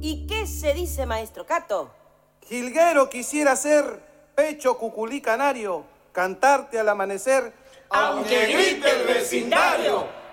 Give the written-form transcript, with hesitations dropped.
¿Y qué se dice, maestro Cato? Jilguero quisiera ser, pecho cuculí canario, cantarte al amanecer, aunque grite el vecindario.